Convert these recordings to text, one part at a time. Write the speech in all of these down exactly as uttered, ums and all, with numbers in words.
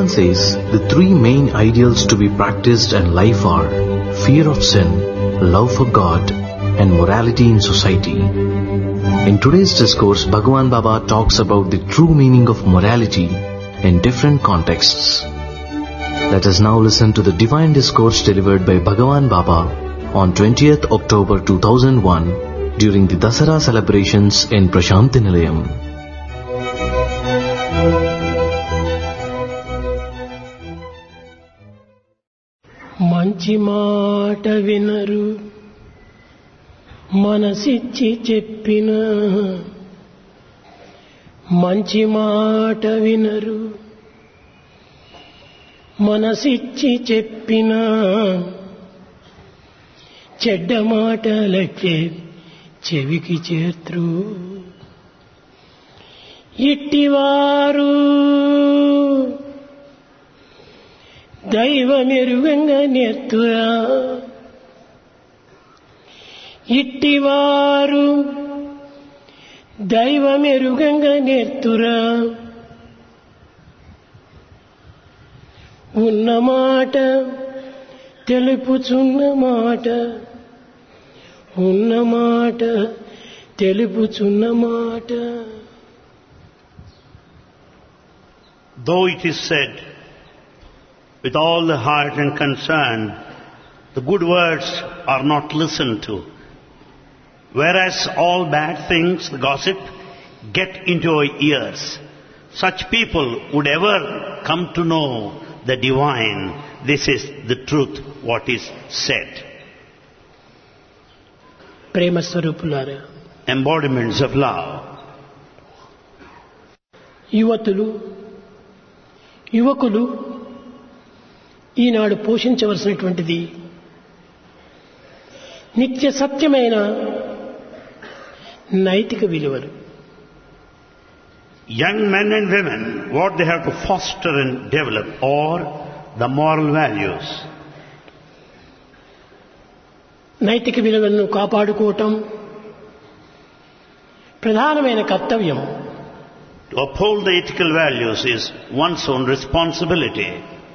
Bhagavan says the three main ideals to be practiced in life are fear of sin, love for God, and morality in society. In today's discourse, Bhagavan Baba talks about the true meaning of morality in different contexts. Let us now listen to the divine discourse delivered by Bhagavan Baba on twentieth October two thousand one during the Dasara celebrations in Prashanti Nilayam. మంచి మాట వినరు మనసిచ్చి చెప్పిన మంచి మాట వినరు మనసిచ్చి చెప్పిన చెడ్డ మాటలకే చెవికి చేర్త్రు ఇట్టివారు దైవమెరుగంగా నేర్తురా ఇట్టివారు దైవమెరుగంగా నేర్తురా ఉన్నమాట తెలుపుచున్న మాట ఉన్నమాట తెలుపుచున్న మాట. Though it is said with all the heart and concern, the good words are not listened to, whereas all bad things, the gossip, get into our ears. Such people would ever come to know the divine. This is the truth, what is said. ప్రేమ స్వరూపులారా, Embodiments of love. యువతులు యువకులు ఈనాడు పోషించవలసినటువంటిది నిత్య సత్యమైన నైతిక విలువలు. Young men and women, what they have to foster and develop are the moral values. నైతిక విలువలను కాపాడుకోవటం ప్రధానమైన కర్తవ్యం. To uphold the ethical values is one's own responsibility.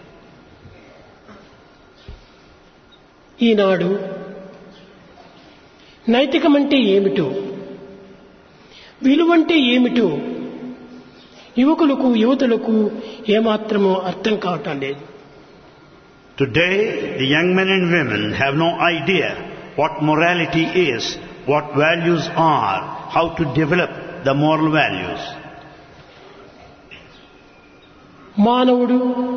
ఈనాడు నైతికమంటే ఏమిటో, విలువంటే ఏమిటో యువకులకు యువతులకు ఏమాత్రమో అర్థం కావటం లేదు. Today, the young men and women have no idea what morality is, what values are, how to develop the moral values. మానవుడు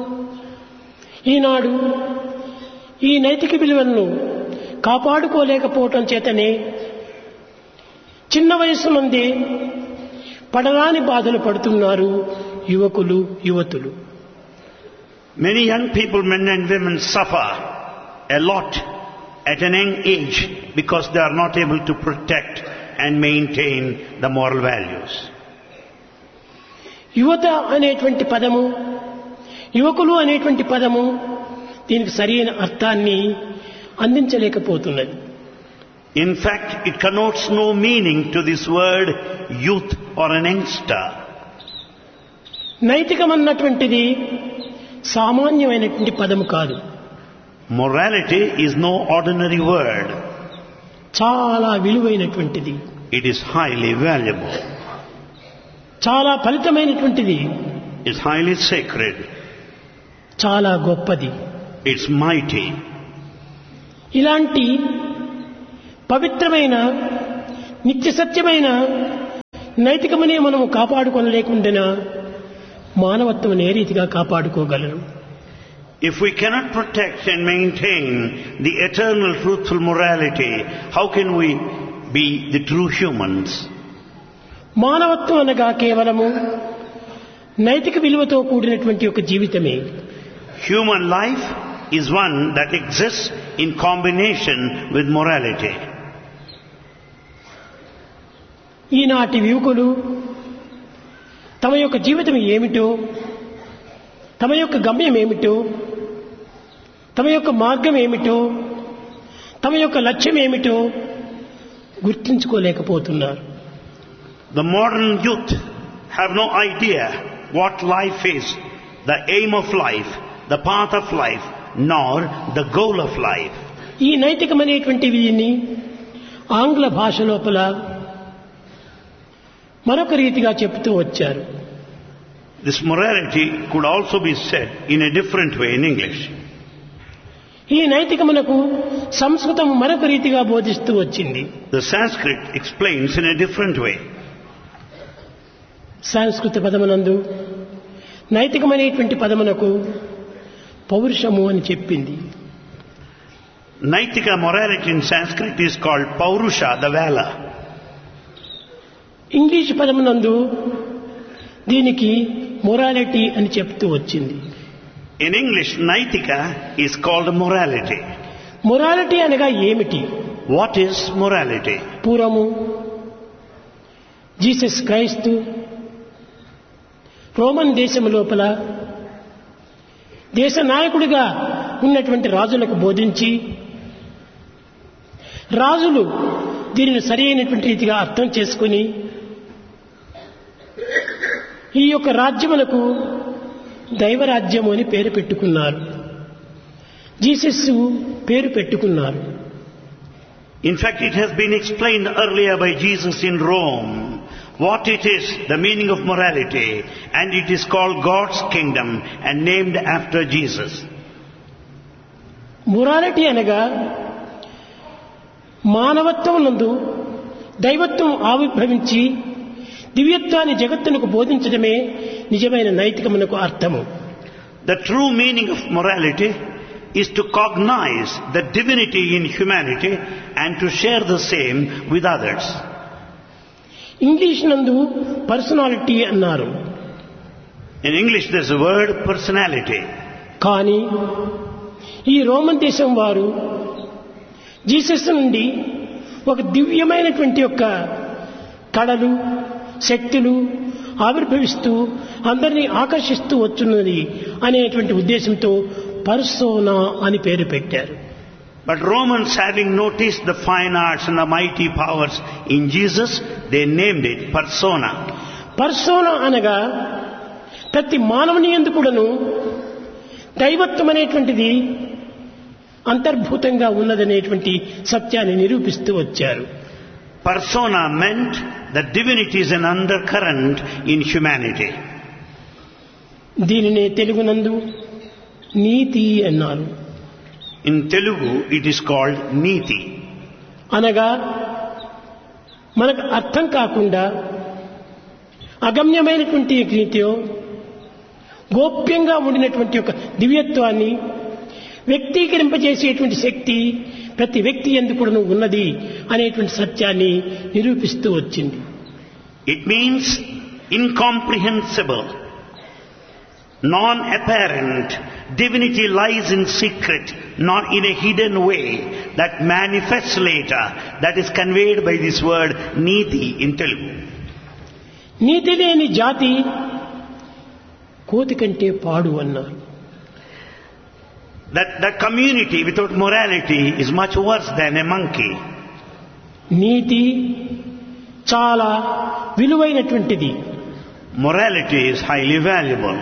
ఈనాడు ఈ నైతిక విలువలను కాపాడుకోలేకపోవటం చేతనే చిన్న వయసు నుండి పడరాని బాధలు పడుతున్నారు యువకులు యువతులు. Many young people, men and women, suffer a lot at an young age because they are not able to protect and maintain the moral values. యువత అనేటువంటి పదము, యువకులు అనేటువంటి పదము దీనికి సరైన అర్థాన్ని అందించలేకపోతున్నది. In fact, it connotes no meaning to this word youth or an youngster. నైతికమన్నటువంటిది సామాన్యమైనటువంటి పదము కాదు. Morality is no ordinary word. చాలా విలువైనటువంటిది. It is highly valuable. చాలా ఫలితమైనటువంటిది. It's highly sacred. చాలా గొప్పది. It's mighty. ఇలాంటి పవిత్రమైన నిత్య సత్యమైన నైతికమనే మనము కాపాడుకోలేకుండా మానవత్వం ఏ రీతిగా కాపాడుకోగలరు? If we cannot protect and maintain the eternal truthful morality, how can we be the true humans? మానవత్వం అనగా కేవలము నైతిక విలువతో కూడినటువంటి ఒక జీవితమే. Human life is one that exists in combination with morality. ఈనాటి యువకులు తమ యొక్క జీవితం ఏమిటో, తమ యొక్క గమ్యం ఏమిటో, తమ యొక్క మార్గం ఏమిటో, తమ యొక్క లక్ష్యం ఏమిటో గుర్తించుకోలేకపోతున్నారు. The modern youth have no idea what life is, the aim of life, the path of life, nor the goal of life. ఈ నైతికమైనటువంటి వీటిని ఆంగ్ల భాష లోపల మరొక రీతిగా చెప్తూ వచ్చారు. This morality could also be said in a different way in English. ఈ నైతికమునకు సంస్కృతం మరొక రీతిగా బోధిస్తూ వచ్చింది. The Sanskrit explains in a different way. సంస్కృత పదమునందు నైతికమైనటువంటి పదమునకు పౌరుషము అని చెప్పింది. Naitika morality in Sanskrit is called Paurusha, the valor. English పదమునందు దీనికి మొరాలిటీ అని చెప్తూ వచ్చింది. In English, Naitika is called morality. Morality అనగా ఏమిటి? What is morality? పూర్వము జీసస్ క్రైస్తు రోమన్ దేశం లోపల దేశ నాయకుడిగా ఉన్నటువంటి రాజులకు బోధించి రాజులు దీనిని సరి అయినటువంటి రీతిగా అర్థం చేసుకుని ఈ యొక్క రాజ్యములకు దైవరాజ్యము అని పేరు పెట్టుకున్నారు. జీసస్ పేరు పెట్టుకున్నారు. In fact, it has been explained earlier by Jesus in Rome what it is, the meaning of morality, and it is called God's kingdom and named after Jesus. Morality అనగా మానవత్వం నందు దైవత్వం ఆవిర్భవించి దివ్యత్వాన్ని జగత్తునకు బోధించడమే నిజమైన నైతికమునకు అర్థము. The true meaning of morality is to cognize the divinity in humanity and to share the same with others. English నందు personality అన్నారు. In English there is a word personality. కానీ ఈ రోమన్ దేశం వారు జీసస్ నుండి ఒక దివ్యమైనటువంటి యొక్క కళలు శక్తులు ఆవిర్భవిస్తూ అందరినీ ఆకర్షిస్తూ వచ్చున్నది అనేటువంటి ఉద్దేశంతో పర్సోనా అని పేరు పెట్టారు. But Romans, having noticed the fine arts and the mighty powers in Jesus, they named it persona. Persona అనగా ప్రతి మానవుని యందు కూడాను దైవత్వం అనేటువంటిది అంతర్భూతంగా ఉన్నదనేటువంటి సత్యాన్ని నిరూపిస్తూ వచ్చారు. Persona meant that divinity is an undercurrent in humanity. దీనినే తెలుగునందు నీతి అన్నారు. In Telugu it is called Niti. అనగా మనకు అర్థం కాకుండా అగమ్యమైనటువంటి నీతియో గోప్యంగా ఉండినటువంటి ఒక దివ్యత్వాన్ని వ్యక్తీకరింపజేసేటువంటి శక్తి ప్రతి వ్యక్తి యందు కూడా ఉన్నది అనేటువంటి సత్యాన్ని నిరూపిస్తూ వచ్చింది. It means incomprehensible, non-apparent. Divinity lies in secret, not in a hidden way that manifests later, that is conveyed by this word Niti in Telugu. నీతి లేని జాతి కోతి కంటే పాడు అన్నారు. That the community without morality is much worse than a monkey. నీతి చాలా విలువైనటువంటిది. Morality is highly valuable.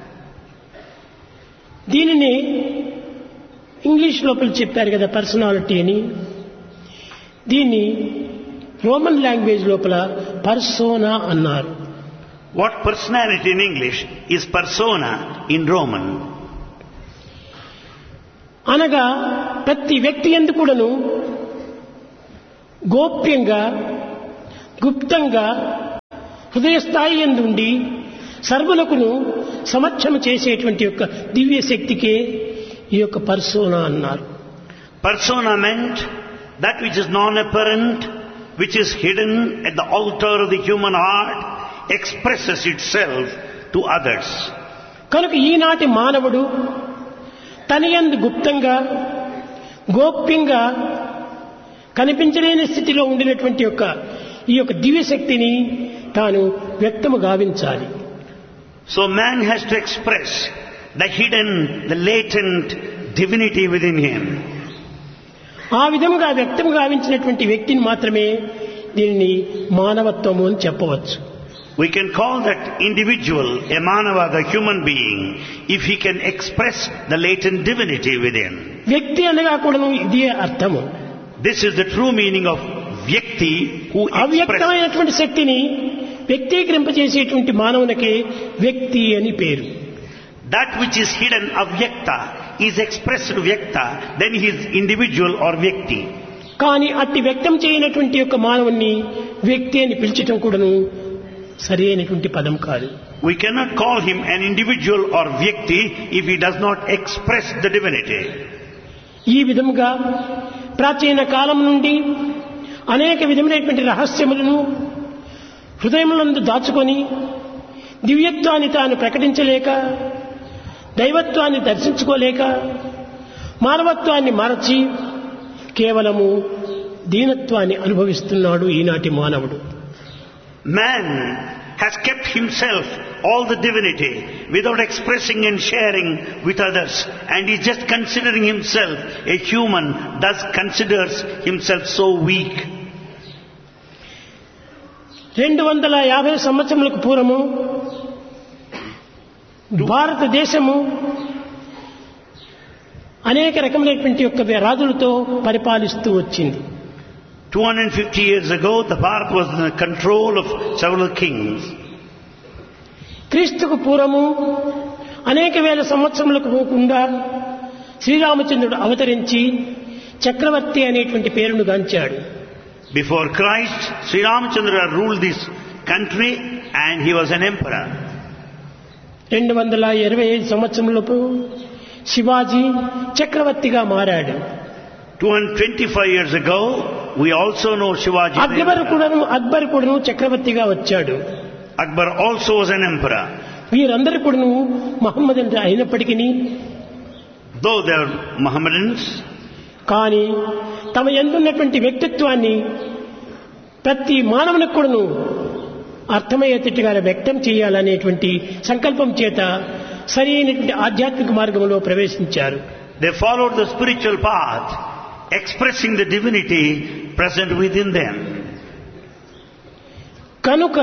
దీనిని English లోపల చెప్పారు కదా పర్సనాలిటీ అని. దీన్ని రోమన్ లాంగ్వేజ్ లోపల పర్సోనా అన్నారు. What personality in English is persona in Roman? అనగా ప్రతి వ్యక్తి యందు కూడాను గోప్యంగా గుప్తంగా హృదయ స్థాయి యందు ఉండి సర్వులకును సమక్షము చేసేటువంటి యొక్క దివ్య శక్తికే ఈ యొక్క పర్సోనా అన్నారు. Persona meant that which is non-apparent, which is hidden at the altar of the human heart, expresses itself to others. కనుక ఈనాటి మానవుడు తన యందు గుప్తంగా గోప్యంగా కనిపించలేని స్థితిలో ఉండినటువంటి యొక్క ఈ యొక్క దివ్య శక్తిని తాను వ్యక్తము గావించాలి. So man has to express the hidden, the latent divinity within him. ఆ విధంగా వ్యక్తం గావించినటువంటి వ్యక్తిని మాత్రమే దీనిని మానవత్వము అని చెప్పవచ్చు. We can call that individual a manava, the human being, if he can express the latent divinity within. వ్యక్తి అనగా కూడాను ఇదే అర్థము. This is the true meaning of vyakti, who expresses. అవ్యక్తమైనటువంటి శక్తిని వ్యక్తీకరింపజేసేటువంటి మానవునికి వ్యక్తి అని పేరు. That which is hidden avyakta is expressed vyakta, then he is individual or vyakti. కానీ అట్టి వ్యక్తం చేయనటువంటి యొక్క మానవుని వ్యక్తి అని పిలిచటం కూడాను సరి అయినటువంటి పదం కాదు. We cannot call him an individual or vyakti if he does not express the divinity. ఈ విధముగా ప్రాచీన కాలం నుండి అనేక విధమైనటువంటి రహస్యములను హృదయములందు దాచుకొని దివ్యత్వాన్ని తాను ప్రకటించలేక, దైవత్వాన్ని దర్శించుకోలేక, మానవత్వాన్ని మరచి కేవలము దీనత్వాన్ని అనుభవిస్తున్నాడు ఈనాటి మానవుడు. Man has kept himself all the divinity without expressing and sharing with others, and is just considering himself a human, thus considers himself so weak. రెండు వందల యాభై సంవత్సరములకు పూర్వము భారతదేశము అనేక రకమైనటువంటి యొక్క రాజులతో పరిపాలిస్తూ వచ్చింది. two hundred fifty years ago, the Bharat was in the control of several kings. క్రీస్తుకు పూర్వము అనేక వేల సంవత్సరములకు పోకుండా శ్రీరామచంద్రుడు అవతరించి చక్రవర్తి అనేటువంటి పేరును గాంచాడు. Before Christ, Sri Ramachandra ruled this country and he was an emperor. రెండు వందల ఇరవై ఐదు సంవత్సరములకు శివాజీ చక్రవర్తిగా మారాడు. two hundred twenty-five years ago, we also know Shivaji. Akbar కూడాను అక్బర్ కూడాను చక్రవర్తిగా వచ్చాడు. Akbar also was an emperor. వీరందరూ కూడాను మహమ్మద్ అంటే అయినప్పటికీ, though they are Mohammedans, కానీ తమ యందున్నటువంటి వ్యక్తిత్వాన్ని ప్రతి మానవునికి కూడాను అర్థమయ్యేటట్టుగా వ్యక్తం చేయాలనేటువంటి సంకల్పం చేత సరి అయినటువంటి ఆధ్యాత్మిక మార్గంలో ప్రవేశించారు. they followed the spiritual path, expressing the divinity present within them. కనుక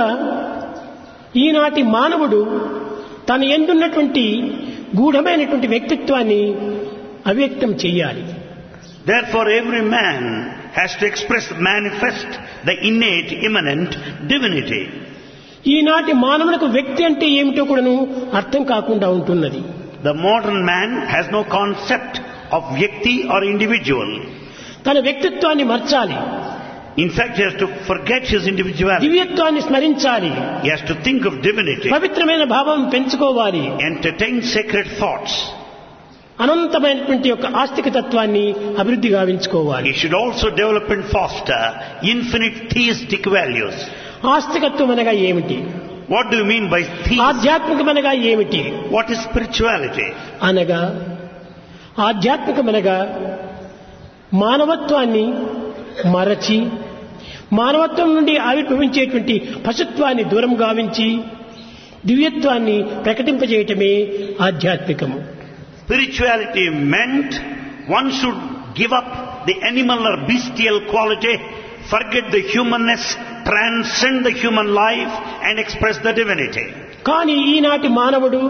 ఈనాటి మానవుడు తన యందున్నటువంటి గూఢమైనటువంటి వ్యక్తిత్వాన్ని అవ్యక్తం చేయాలి. Therefore, every man has to express, manifest the innate, immanent divinity. ఈనాటి మానవులకు వ్యక్తి అంటే ఏమిటో కూడాను అర్థం కాకుండా ఉంటున్నది. The modern man has no concept of vyakti or individual. తన వ్యక్తిత్వాన్ని మర్చాలి. In fact, he has to forget his individuality. దివ్యత్వాన్ని స్మరించాలి. He has to think of divinity. పవిత్రమైన భావం పెంచుకోవాలి. Entertain sacred thoughts. అనంతమైనటువంటి యొక్క ఆస్తిక తత్వాన్ని అభివృద్ధి గావించుకోవాలి. He should also develop and foster infinite theistic values. ఆస్తికత్వం అనగా ఏమిటి? What do you mean by theism? ఆధ్యాత్మికమనగా ఏమిటి? What is spirituality? అనగా ఆధ్యాత్మికమనగా మానవత్వాన్ని మరచి, మానవత్వం నుండి ఆవిర్భవించేటువంటి పశుత్వాన్ని దూరం గావించి దివ్యత్వాన్ని ప్రకటింపజేయటమే ఆధ్యాత్మికము. Spirituality meant one should give up the animal or bestial quality, forget the humanness, transcend the human life and express the divinity. కానీ ఈనాటి మానవుడు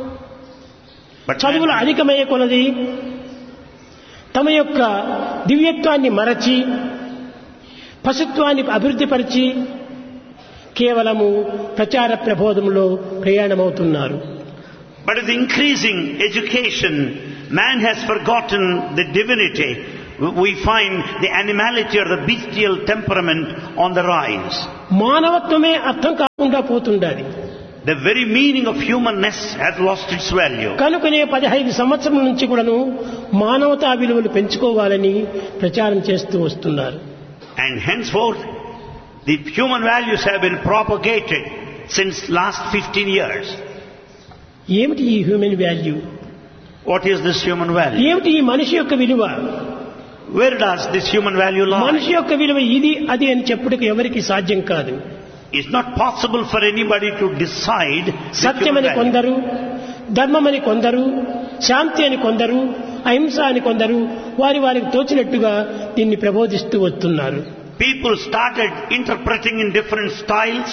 చదువులు అధికమయ్యే కొలది తమ యొక్క దివ్యత్వాన్ని మరచి పశుత్వాన్ని అభివృద్ధిపరిచి కేవలము ప్రచార ప్రబోధంలో ప్రయాణమవుతున్నారు. But with increasing education, man has forgotten the divinity. We find the animality or the bestial temperament on the rise. మానవత్వమే అర్థం కాకుండా పోతుండాలి. The very meaning of humanness has lost its value. కనుకనే పదిహేను సంవత్సరాల నుంచి కూడాను మానవతా విలువలు పెంచుకోవాలని ప్రచారం చేస్తూ వస్తున్నారు. And henceforth, the human values have been propagated since last fifteen years. ఏమిటి ఈ human value? What is this human value? ఏమిటి ఈ మనిషి యొక్క విలువ? Where does this human value lie? మనిషి యొక్క విలువ ఇది అది అని చెప్పుటకు ఎవరికి సాధ్యం కాదు. It's not possible for anybody to decide. సత్యమని కొందరు, ధర్మమని కొందరు, శాంతి అని కొందరు, అహింస అని కొందరు వారి వారికి తోచినట్టుగా దీన్ని ప్రబోధిస్తూ వస్తున్నారు. People started interpreting in different styles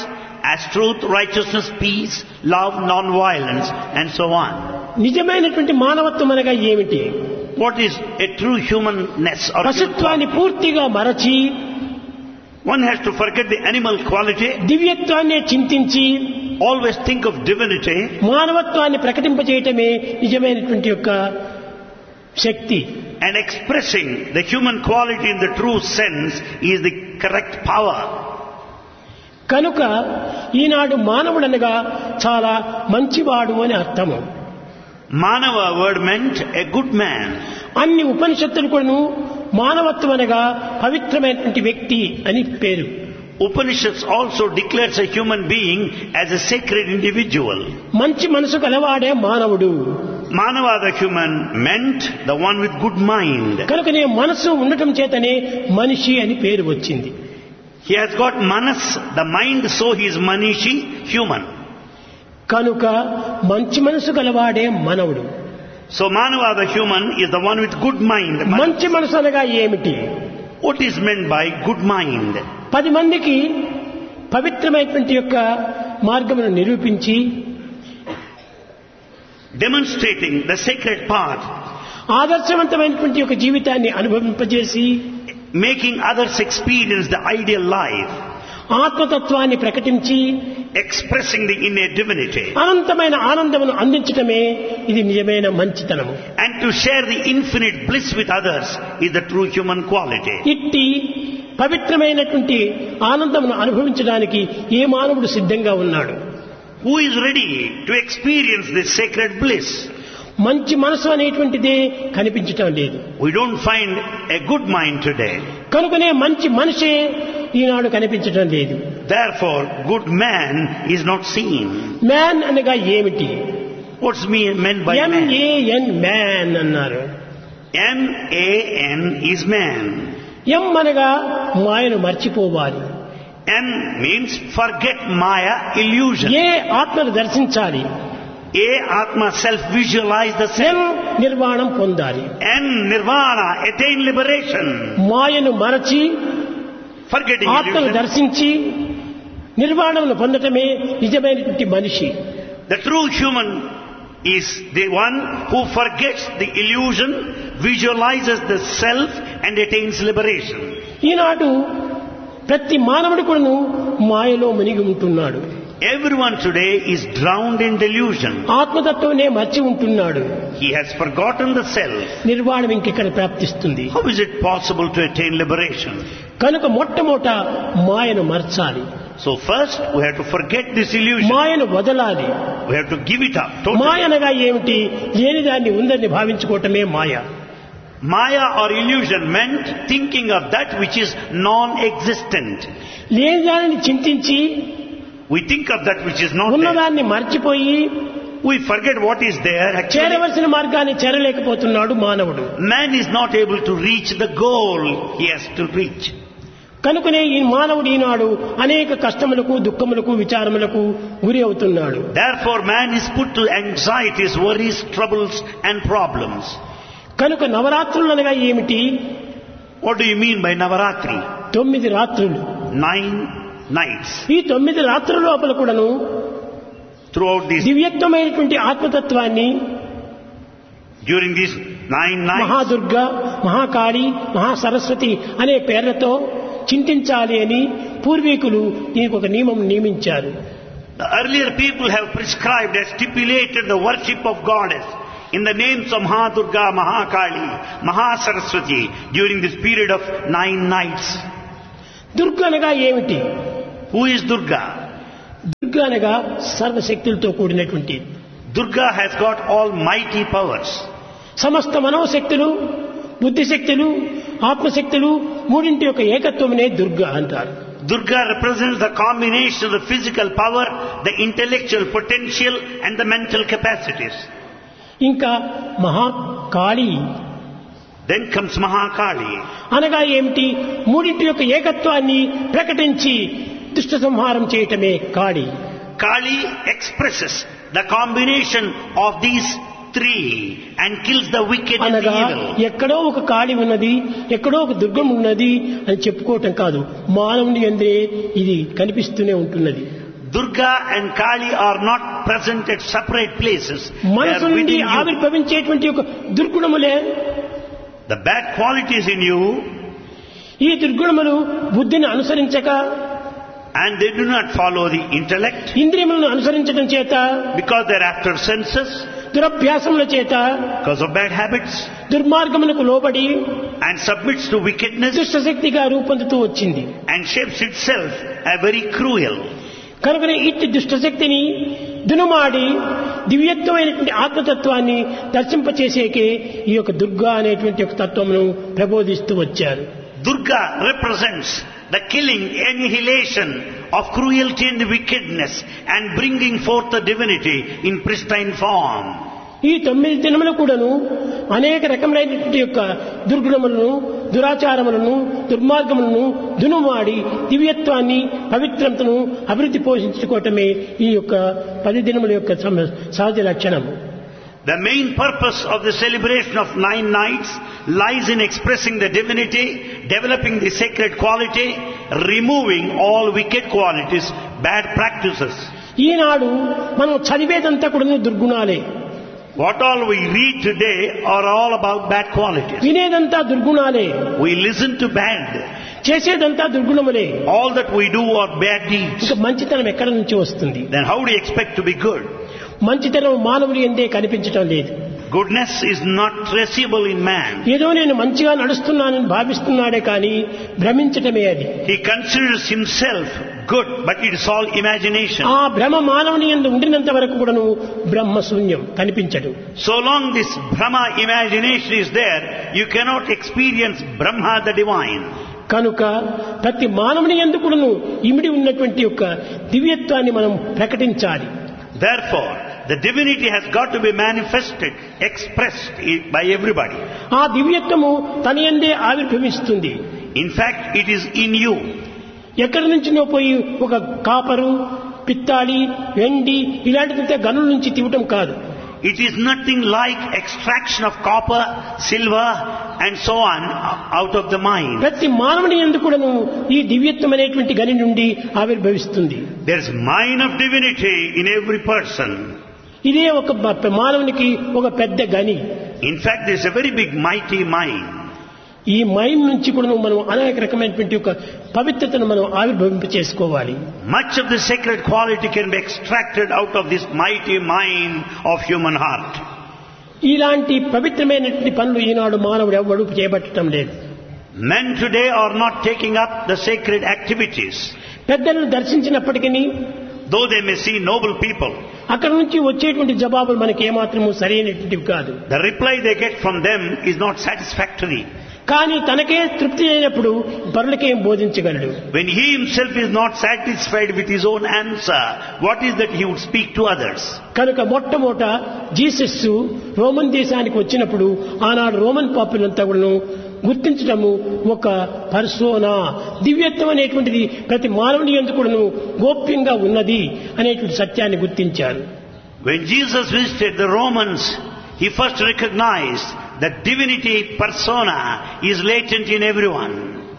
as truth, righteousness, peace, love, non-violence, and so on. నిజమైనటువంటి మానవత్వం అనగా ఏమిటి? What is a true humanness or human పశుత్వాన్ని quality? పూర్తిగా మరచి One has to forget the animal quality, దివ్యత్వాన్ని చింతించి always think of divinity, మానవత్వాన్ని ప్రకటింపజేయటమే నిజమైనటువంటి యొక్క శక్తి. and expressing the human quality in the true sense is the correct power. కనుక ఈనాడు మానవుడనగా చాలా మంచివాడు అని అర్థము. Manava word meant a good man. అన్ని ఉపనిషత్తులు కూడాను మానవత్వం అనగా పవిత్రమైనటువంటి వ్యక్తి అని పేరు. Upanishads also declares a human being as a sacred individual. మంచి మనసు కలవాడే మానవుడు. Manava the human meant the one with good mind. కనుకనే మనసు ఉండటం చేతనే మనిషి అని పేరు వచ్చింది. He has got manas, the mind, so he is manishi, human. కనుక మంచి మనసు గలవాడే మానవుడు. So Manava the human is the one with good mind. మంచి మనసు అనగా ఏమిటి? What is meant by good mind? పది మందికి పవిత్రమైనటువంటి యొక్క మార్గమును నిరూపించి Demonstrating the sacred path, ఆదర్శవంతమైనటువంటి యొక్క జీవితాన్ని అనుభవింపజేసి making others experience the ideal life, ఆత్మతత్వాన్ని ప్రకటించి expressing the innate divinity, అనంతమైన ఆనందమును అందించటమే ఇది నిజమైన మంచితనము. and to share the infinite bliss with others is the true human quality. ఇట్టి పవిత్రమైనటువంటి ఆనందమును అనుభవించడానికి ఏ మానవుడు సిద్ధంగా ఉన్నాడు? Who is ready to experience this sacred bliss? మంచి మనసు అనేటువంటిదే కనిపించటం లేదు. We don't find a good mind today. కనుకనే మంచి మనిషే ఈనాడు కనిపించటం లేదు. Therefore, good man is not seen. Man అనగా ఏమిటి? What's mean- meant by man? M A N man అన్నారు. M A N is man. ఎం అనగా మాయను మర్చిపోవాలి. M means forget Maya, illusion. ఏ ఆత్మను దర్శించాలి. A Atma self-visualize the M self. నిర్వాణం పొందాలి. N Nirvana, attain liberation. మాయను మరచి Forgetting ఆత్మను illusion. దర్శించి నిర్వాణమును పొందటమే నిజమైనటువంటి మనిషి. The true human is the one who forgets the illusion, visualizes the self and attains liberation. ఈనాడు ప్రతి మానవుడు కూడాను మాయలో మునిగి ఉంటున్నాడు. Everyone today is drowned in delusion. ఆత్మతత్వనే మర్చి ఉంటున్నాడు. He has forgotten the self. నిర్వాణం ఇంకెక్కడ ప్రాప్తిస్తుంది? How is it possible to attain liberation? కనుక మొట్టమొదట మాయను మర్చాలి. So first we have to forget this illusion. మాయను వదలాలి. We have to give it up totally. మాయ అనగా ఏమిటి? లేని దాన్ని ఉందని భావించుకోవటమే మాయ. Maya or illusion meant thinking of that which is non-existent. లేని దానిని చింతించి We think of that which is not there. ఉన్నదాన్ని మర్చిపోయి We forget what is there. Actually, చేరవలసిన మార్గాన్ని చేరలేకపోతున్నాడు మానవుడు. man is not able to reach the goal he has to reach. కనుకనే ఈ మానవుడు ఈనాడు అనేక కష్టములకు, దుఃఖములకు, విచారములకు గురి అవుతున్నాడు. Therefore man is put to anxieties, worries, troubles and problems. కనుక నవరాత్రులు అనగా ఏమిటి? What do you mean by Navaratri? తొమ్మిది రాత్రులు. Nine nights. ఈ తొమ్మిది రాత్రుల లోపల కూడాను Throughout these, దివ్యత్వమైనటువంటి ఆత్మతత్వాన్ని during these nine nights, Mahadurga, Mahakali, Mahasaraswati అనే పేర్లతో చింతించాలి అని పూర్వీకులు దీనికి ఒక నియమం నియమించారు. the earlier people have prescribed and stipulated the worship of goddess in the names of Mahadurga, Mahakali, Mahasaraswati during this period of nine nights. Durga అనగా ఏమిటి? Who is Durga? దుర్గ అనగా సర్వశక్తులతో కూడినటువంటి. Durga has got almighty powers. సమస్త మనోశక్తులు, బుద్ధిశక్తులు, ఆత్మశక్తులు మూడింటి యొక్క ఏకత్వమునే దుర్గ అంటారు. Durga represents the combination of the physical power, the intellectual potential and the mental capacities. ఇంకా Mahakali Then comes Mahakali. అనగా ఏమిటి? మూడింటి యొక్క ఏకత్వాన్ని ప్రకటించి దుష్ట సంహారం చేయటమే కాళి. Kali expresses the combination of these three and kills the wicked and the అనగా evil. ఎక్కడో ఒక కాళి ఉన్నది, ఎక్కడో ఒక దుర్గం ఉన్నది అని చెప్పుకోవటం కాదు. మానవుని యందే ఇది కనిపిస్తూనే ఉంటున్నది. Durga and Kali are not present at separate places. They మనసు are నుండి within you. ఆవిర్భవించేటువంటి ఒక దుర్గుణములే The bad qualities in you, ఈ దుర్గుణములు బుద్ధిని అనుసరించక and they do not follow the intellect ఇంద్రియములను అనుసరించడం చేత because they're after senses, దురభ్యాసముల చేత because of bad habits, దుర్మార్గములకు లోబడి and submits to wickedness దుష్టశక్తిగా రూపొందుతూ వచ్చింది. and shapes itself a very cruel. కనుకనే ఇట్టి దుష్టశక్తిని దునుమాడి దివ్యత్వమైనటువంటి ఆత్మతత్వాన్ని దర్శింపచేసేకే ఈ యొక్క దుర్గా అనేటువంటి ఒక తత్వమును ప్రబోధిస్తూ వచ్చారు. Durga represents the killing, annihilation of cruelty and wickedness and bringing forth the divinity in pristine form. ఈ తొమ్మిది దినములు కూడాను అనేక రకములైనటువంటి యొక్క దుర్గుణములను, దురాచారములను, దుర్మార్గములను దునుమాడి దివ్యత్వాన్ని, పవిత్రతను అభివృద్ధి పోషించుకోవటమే ఈ యొక్క పది దినముల యొక్క సమ- సహజ లక్షణం. The main purpose of the celebration of nine nights lies in expressing the divinity, developing the sacred quality, removing all wicked qualities, bad practices. ఈనాడు మనం చదివేదంతా కూడా దుర్గుణాలే, What all we read today are all about bad qualities. వినేదంతా దుర్గుణాలే, We listen to bad. చేసేదంతా దుర్గుణములే. All that we do are bad deeds. ఇంకా మంచితనం ఎక్కడి నుంచి వస్తుంది? Then how do you expect to be good? మంచితనం మానవులు ఎందే కనిపించటం లేదు. Goodness is not traceable in man. ఏదో నేను మంచిగా నడుస్తున్నానని భావిస్తున్నాడే కానీ భ్రమించటమే అది. He considers himself good, but it is all imagination. ఆ భ్రమ మానవుని యందు ఉండినంత వరకు కూడాను బ్రహ్మ శూన్యం కనిపించడు. So long this Brahma imagination is there, you cannot experience Brahma the divine. కనుక ప్రతి మానవుని యందు కూడాను ఇమిడి ఉన్నటువంటి యొక్క దివ్యత్వాన్ని మనం ప్రకటించాలి. Therefore, the divinity has got to be manifested, expressed by everybody. ఆ దివ్యత్వము తన యందే ఆవిర్భవిస్తుంది. In fact, it is in you. ఎక్కడి నుంచినో పోయి ఒక కాపరు, పిత్తాళి, వెండి ఇలాంటి గనుల నుంచి తీవటం కాదు. It is nothing like extraction of copper, silver and so on out of the mind. ప్రతి మానవుని యందు కూడాను ఈ దివ్యత్వం అనేటువంటి గని నుండి ఆవిర్భవిస్తుంది. There is mine of divinity in every person. ఇదే ఒక బ- మానవునికి ఒక పెద్ద గని. In fact, there is a very big mighty mind. ఈ మైండ్ నుంచి కూడా మనం అనేక రకమైనటువంటి ఒక పవిత్రతను మనం ఆవిర్భవింప చేసుకోవాలి. Much of the sacred quality can be extracted out of this mighty mind of human heart. ఇలాంటి పవిత్రమైనటువంటి పనులు ఈనాడు మానవుడు ఎవ్వడూ చేపట్టడం లేదు. Men today are not taking up the sacred activities. పెద్దలను దర్శించినప్పటికీ Though they may see noble people, అక్కడ నుంచి వచ్చేటువంటి జవాబులు మనకి ఏమాత్రము సరైనటువంటివి కాదు. the reply they get from them is not satisfactory. కానీ తనకే తృప్తి అయినప్పుడు పరులకేం బోధించగలడు? When he himself is not satisfied with his own answer, what is that he would speak to others? కనుక మొట్టమొదట జీసస్ రోమన్ దేశానికి వచ్చినప్పుడు ఆనాడు రోమన్ పాపులంతా కూడాను గుర్తించడము ఒక పర్సోనా, దివ్యత్వం అనేటువంటిది ప్రతి మానవుని యందు కూడాను గోప్యంగా ఉన్నది అనేటువంటి సత్యాన్ని గుర్తించారు. When Jesus visited the Romans, he first recognized that divinity persona is latent in everyone.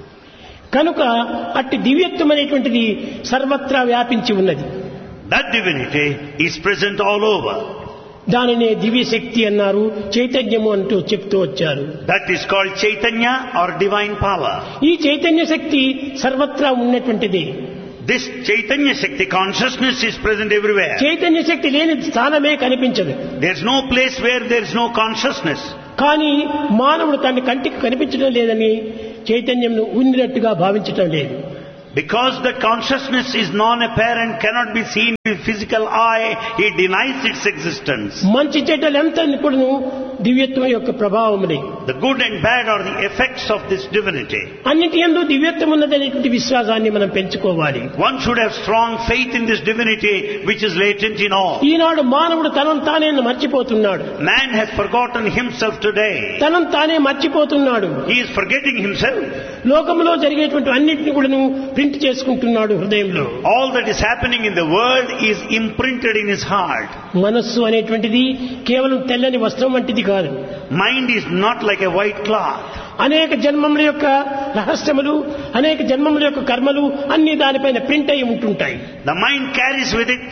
కనుక అట్టి దివ్యత్వం అనేటువంటిది సర్వత్రా వ్యాపించి ఉన్నది. That divinity is present all over. దానినే దివ్య శక్తి అన్నారు, చైతన్యము అంటూ చెప్తూ వచ్చారు. That is called Chaitanya or divine power. ఈ చైతన్య శక్తి సర్వత్రా ఉన్నటువంటిది. This Chaitanya Shakti consciousness is present everywhere. Chaitanya శక్తి లేని స్థానమే కనిపించదు. There is no place where there is no consciousness. కానీ మానవుడు తన కంటికి కనిపించడం లేదని చైతన్యంను ఉన్నట్టుగా భావించటం లేదు. Because the consciousness is non-apparent, cannot be seen with physical eye, he denies its existence. మంచి చెడ్డలంతా కూడాను దివ్యత్వం యొక్క ప్రభావములే. The good and bad are the effects of this divinity. అన్నిటి యందు దివ్యత్వం ఉన్నదనేటువంటి విశ్వాసాన్ని మనం పెంచుకోవాలి. One should have strong faith in this divinity which is latent in all. ఈనాడు మానవుడు తనను తానే మర్చిపోతున్నాడు. Man has forgotten himself today. తనను తానే మర్చిపోతున్నాడు. He is forgetting himself. లోకంలో జరిగేటువంటి అన్నిటిని కూడాను ప్రింట్ చేసుకుంటున్నాడు హృదయంలో. All that is happening in the world is imprinted in his heart. మనస్సు అనేటువంటిది కేవలం తెల్లని వస్త్రం వంటిది కాదు. Mind is not like a white cloth. అనేక జన్మముల యొక్క రహస్యములు, అనేక జన్మముల యొక్క కర్మలు అన్ని దానిపైన ప్రింట్ అయి ఉంటుంటాయి. The mind carries with it,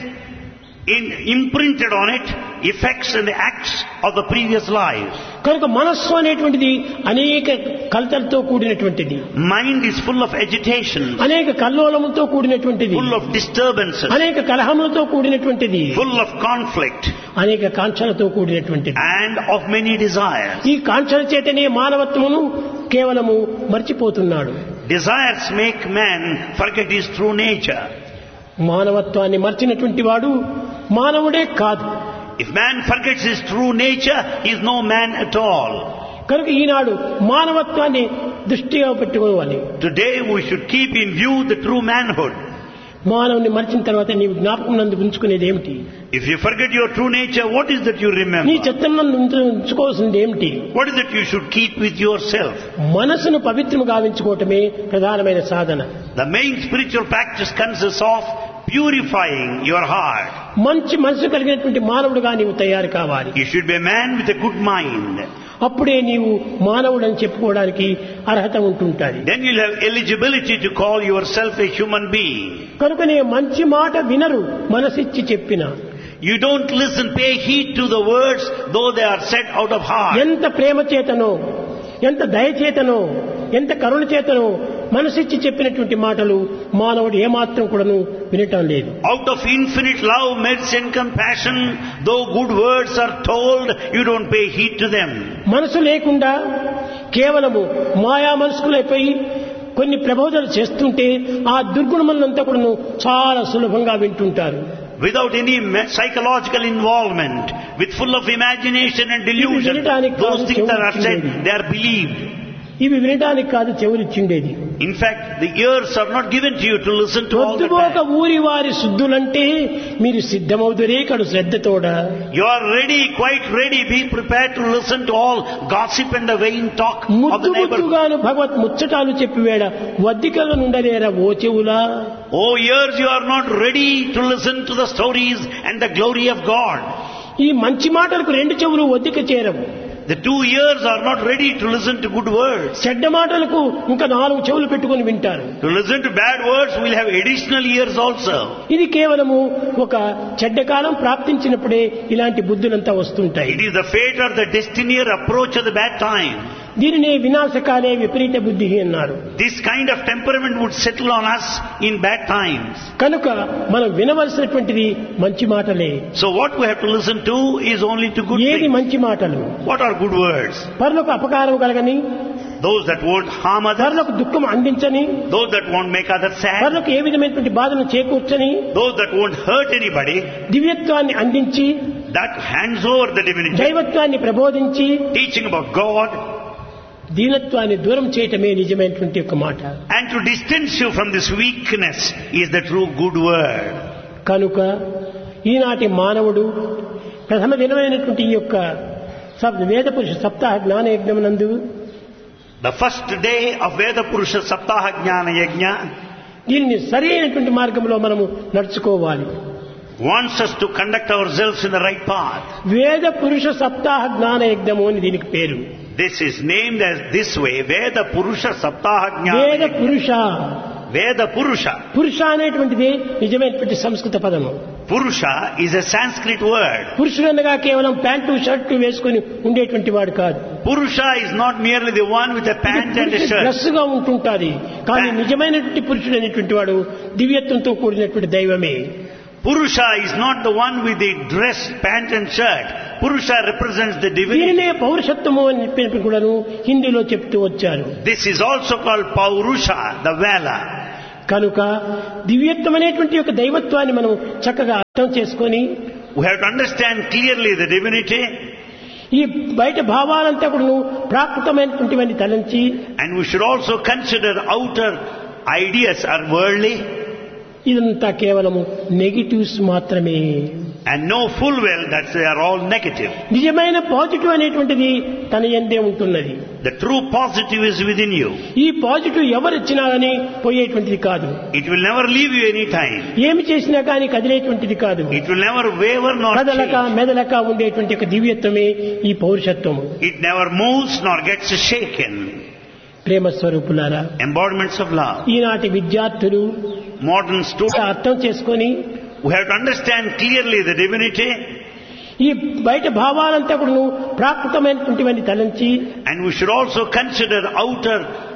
in, imprinted on it, effects and the acts of the previous lives. కనుక మనస్సు అనేటువంటిది అనేక కలతలతో కూడినటువంటిది. Mind is full of agitation, అనేక కల్లోలములతో కూడినటువంటిది, full of disturbances, అనేక కలహములతో కూడినటువంటిది, full of conflict, అనేక కాంక్షలతో కూడినటువంటిది, and of many desires. ఈ కాంక్షల చేతనే మానవత్వమును కేవలము మర్చిపోతున్నాడు. Desires make man forget his true nature. మానవత్వాన్ని మర్చినటువంటి వాడు మానవుడే కాదు. If man forgets his true nature, he is no man at all. కనుక ఈనాడు మానవత్వాన్ని దృష్టిగా పెట్టుకోవాలి. Today we should keep in view the true manhood. మానవుని మర్చిన తర్వాత నీవు జ్ఞాపకం నందు ఉంచుకునేది ఏమిటి? If you forget your true nature, what is that you remember? నీ చిత్తం నందు ఉంచుకోవాల్సింది ఏమిటి? What is that you should keep with yourself? మనసును పవిత్రము గావించుకోవటమే ప్రధానమైన సాధన. The main spiritual practice consists of purifying your heart. మంచి మనసు కలిగినటువంటి మానవుడుగా నీవు తయారు కావాలి. You should be a man with a good mind. అప్పుడే నీవు మానవుడని చెప్పుకోవడానికి అర్హత ఉంటుంటుంది. Then you'll have eligibility to call yourself a human being. కనుకనే మంచి మాట వినరు మనసిచ్చి చెప్పిన. You don't listen, pay heed to the words, though they are said out of heart. ఎంత ప్రేమ చేతనో, ఎంత దయ చేతనో, ఎంత కరుణ చేతనో మనసిచ్చి చెప్పినటువంటి మాటలు మానవుడు ఏమాత్రం కూడాను వినటం లేదు. Out of infinite love, mercy and compassion, though good words are told, you don't pay heed to them. మనసు లేకుండా కేవలము మాయా మనసుకులైపోయి కొన్ని ప్రబోధనలు చేస్తుంటే ఆ దుర్గుణములంతా కూడాను చాలా సులభంగా వింటుంటారు. Without any psychological involvement, with full of imagination and delusion, those things that are said, they are believed. ఇవి వినడానికి కాదు చెవులిచ్చిండేది. In fact, the ears are not given to you to listen to all that. పొద్దుపోక ఊరి వారి శుద్ధులంటే మీరు సిద్ధమవుదురే కడు శ్రద్ధతోడ. You are ready, quite ready, be prepared to listen to all gossip and the vain talk of the ముద్దు neighbor. ముద్దుగాను Bhagwat ముచ్చటాలు చెప్పివేడ వద్దికగా నుండలేరా oh చెవులా. Oh ears, you are not ready to listen to the stories and the glory of God. ఈ మంచి మాటలకు రెండు చెవులు వద్దిక చేరవు. The two ears are not ready to listen to good words. చెడ్డ మాటలకు ఇంకా నాలుగు చెవులు పెట్టుకొని వింటారు. To listen to bad words, we'll have additional ears also. ఇది కేవలము ఒక చెడ్డ కాలం ప్రాప్తించినప్పుడే ఇలాంటి బుద్ధులంతా వస్తుంటాయి. It is the fate or the destiny or approach of the bad time. దీనినే వినాశకాలే విపరీత బుద్ధి అన్నారు. This kind of temperament would settle on us in bad times. కనుక మనం వినవలసినటువంటిది మంచి మాటలే. So what we have to listen to is only to good ఏది things. మంచి మాటలు? What are good words? పరులకు అపకారం కలగని, Those that won't harm others, పరులకు దుఃఖం అందించని, those that won't make others sad, పరులకు ఏ విధమైనటువంటి బాధను చేకూర్చని, those that won't hurt anybody, దివ్యత్వాన్ని అందించి, that hands over the divinity, దైవత్వాన్ని ప్రబోధించి, teaching about God, దీనత్వాన్ని దూరం చేయటమే నిజమైనటువంటి ఒక మాట. and to distance you from this weakness is the true good word. కనుక ఈనాటి మానవుడు ప్రథమ దినమైనటువంటి ఈ యొక్క వేద పురుష సప్తాహ జ్ఞాన యజ్ఞమునందు, The first day of Veda Purusha Saptaha Jnana Yajna, దీనిని సరైనటువంటి మార్గంలో మనము నడుచుకోవాలి. wants us to conduct ourselves in the right path. వేద పురుష సప్తాహ జ్ఞాన యజ్ఞము అని దీనికి పేరు. This is named as this way, Veda Purusha Saptaha Jnana వేద Yajna. పురుష, Veda Purusha. పురుష అనేటువంటిది నిజమైనటువంటి సంస్కృత పదము. Purusha is a Sanskrit word. పురుషుడు అనగా కేవలం ప్యాంటు షర్టు వేసుకుని ఉండేటువంటి వాడు కాదు. Purusha is not merely the one with a pant and a shirt. Dress గా ఉంటుంటాది. కానీ నిజమైనటువంటి పురుషుడు అనేటువంటి వాడు దివ్యత్వంతో కూడినటువంటి దైవమే. Purusha is not the one with the dress, pant and shirt. Purusha represents the divinity. దీనినే పౌరుషత్వము అని చెప్పినప్పుడు కూడాను హిందీలో చెప్తూ వచ్చారు. This is also called Paurusha, the valor. కనుక దివ్యత్వం అనేటువంటి యొక్క దైవత్వాన్ని మనం చక్కగా అర్థం చేసుకొని, We have to understand clearly the divinity, ఈ బయట భావాలంతా కూడా ప్రాకృతమైనటువంటివన్నీ తలంచి, and we should also consider outer ideas are worldly, ఇదంతా కేవలము నెగిటివ్స్ మాత్రమే. and know full well that they are all negative. నిజమైన పాజిటివ్ అనేటువంటిది తన యందే ఉంటున్నది. The true positive is within you. ఈ పాజిటివ్ ఎవరు ఇచ్చినా కానీ పోయేటువంటిది కాదు. It will never leave you any time. ఏమి చేసినా కానీ కదిలేటువంటిది కాదు. It will never waver nor కదలక change. మెదలక ఉండేటువంటి ఒక దివ్యత్వమే ఈ పౌరుషత్వము. It never moves nor gets shaken. ప్రేమ స్వరూపులారా, embodiments of love. ఈనాటి విద్యార్థులు Modern students, అర్థం చేసుకొని we have to understand clearly the divinity, ఈ బయట భావాలంతా కూడా ప్రాకృతమైనటువంటివన్నీ తలంచి, and we should also consider outer